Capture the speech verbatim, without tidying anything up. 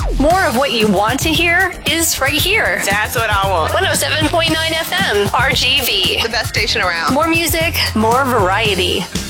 More of what you want to hear is right here. That's what I want. one oh seven point nine F M, R G V. The best station around. More music, more variety.